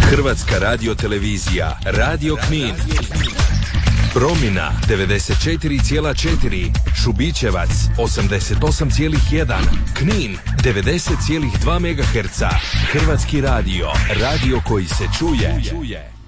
Hrvatska radiotelevizija, Radio Knin. Promina 94,4, Šubićevac 88,1, Knin 90,2 MHz. Hrvatski radio, radio koji se čuje.